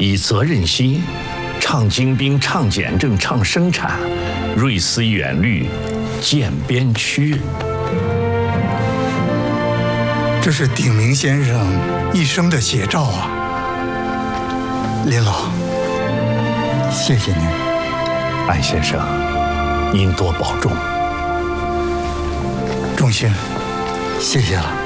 以责任心，倡精兵、倡简政、倡生产，锐思远虑，建边区。 这是鼎明先生一生的写照啊！林老，谢谢您。 安先生，您多保重。 仲勋，谢谢了。